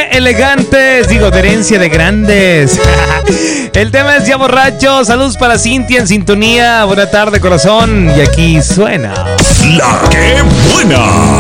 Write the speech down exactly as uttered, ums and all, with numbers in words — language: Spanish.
¡Qué elegantes! Digo, de herencia de grandes. El tema es Ya Borracho. Saludos para Cintia en sintonía. Buena tarde, corazón. Y aquí suena La que buena.